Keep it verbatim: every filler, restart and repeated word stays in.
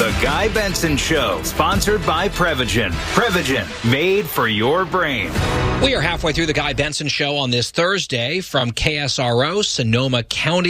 The Guy Benson Show, sponsored by Prevagen. Prevagen, made for your brain. We are halfway through the Guy Benson Show on this Thursday from K S R O, Sonoma County.